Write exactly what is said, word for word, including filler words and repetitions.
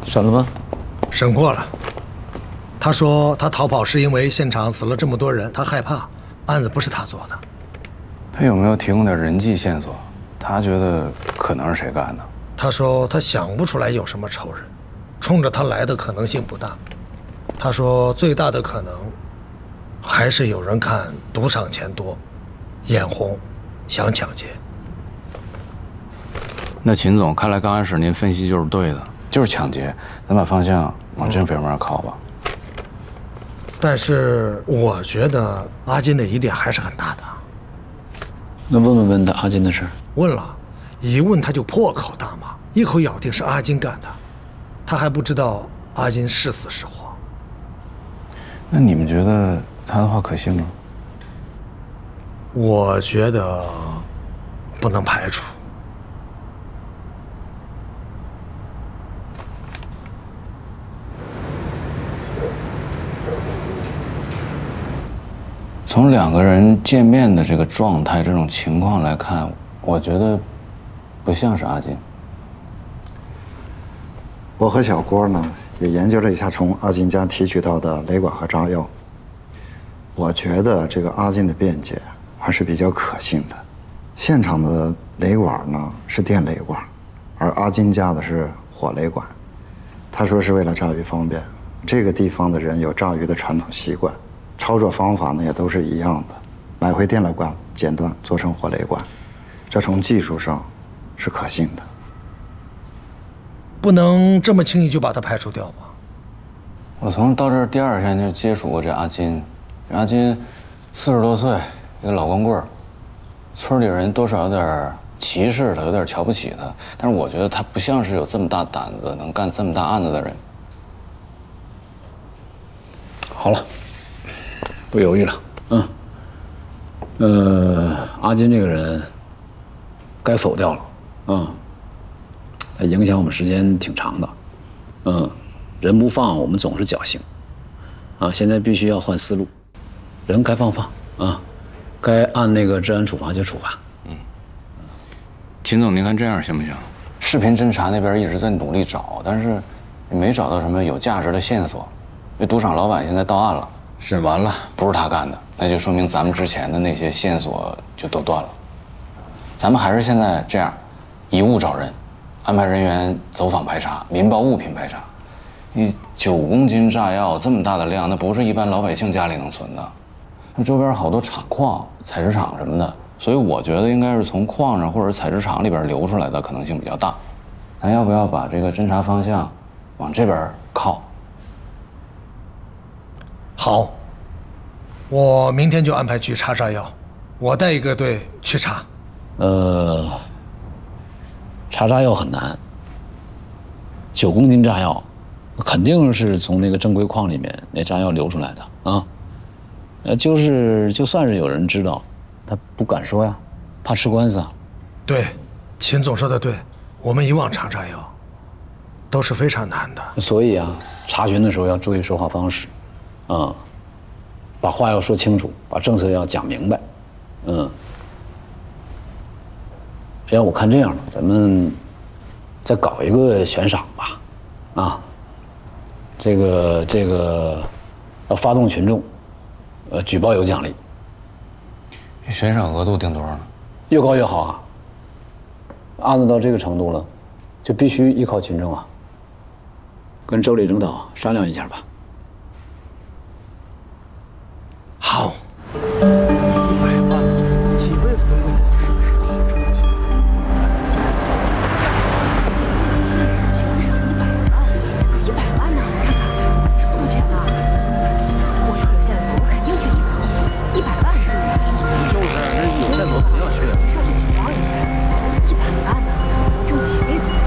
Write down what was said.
审了吗？ 审过了。他说他逃跑是因为现场死了这么多人，他害怕，案子不是他做的。 他有没有提供点人际线索？他觉得可能是谁干的？ 他说他想不出来有什么仇人，冲着他来的可能性不大。他说最大的可能还是有人看赌场钱多，眼红，想抢劫。 那秦总，看来刚开始您分析就是对的，就是抢劫。咱把方向往真匪方面靠吧。 但是我觉得阿金的疑点还是很大的。 那问没问他阿金的事？ 问了，一问他就破口大骂，一口咬定是阿金干的。他还不知道阿金是死是活。 那你们觉得他的话可信吗？ 我觉得不能排除。 从两个人见面的这个状态、这种情况来看，我觉得不像是阿金。 我和小郭呢也研究了一下从阿金家提取到的雷管和炸药，我觉得这个阿金的辩解还是比较可信的。现场的雷管呢是电雷管，而阿金家的是火雷管。他说是为了炸鱼方便，这个地方的人有炸鱼的传统习惯。操作方法呢也都是一样的，买回电缆管剪断做成火雷管，这从技术上是可信的。 不能这么轻易就把它排除掉吧？ 我从到这儿第二天就接触过这阿金，阿金四十多岁，一个老光棍儿，村里人多少有点歧视他，有点瞧不起他，但是我觉得他不像是有这么大胆子能干这么大案子的人。 好了。不犹豫了，嗯，呃，阿金这个人该否掉了，嗯，他影响我们时间挺长的，嗯，人不放，我们总是侥幸，啊，现在必须要换思路，人该放放啊，该按那个治安处罚就处罚， 嗯，秦总，您看这样行不行？视频侦查那边一直在努力找，但是也没找到什么有价值的线索，这赌场老板现在到案了。审完了，不是他干的，那就说明咱们之前的那些线索就都断了。咱们还是现在这样，以物找人，安排人员走访排查，民报物品排查。你九公斤炸药这么大的量，那不是一般老百姓家里能存的。那周边好多厂矿、采石场什么的，所以我觉得应该是从矿上或者采石场里边流出来的可能性比较大。咱要不要把这个侦查方向往这边靠？ 好，我明天就安排去查炸药，我带一个队去查。 呃，查炸药很难，九公斤炸药，肯定是从那个正规矿里面那炸药流出来的啊。呃，就是就算是有人知道，他不敢说呀，怕吃官司啊。 对，秦总说的对，我们以往查炸药都是非常难的。 所以啊，查询的时候要注意说话方式。啊、嗯，把话要说清楚，把政策要讲明白，嗯。哎呀，我看这样吧，咱们再搞一个悬赏吧，啊，这个这个要发动群众，呃，举报有奖励。 悬赏额度定多少呢？ 越高越好啊。案子到这个程度了，就必须依靠群众啊。跟州里领导商量一下吧。 好。